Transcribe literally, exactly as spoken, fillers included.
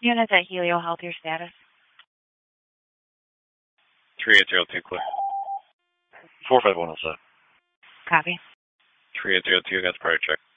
Units at Helio Health, your status? three eight zero two, clear. four five one oh seven. Copy. three eight zero two, got the prior check.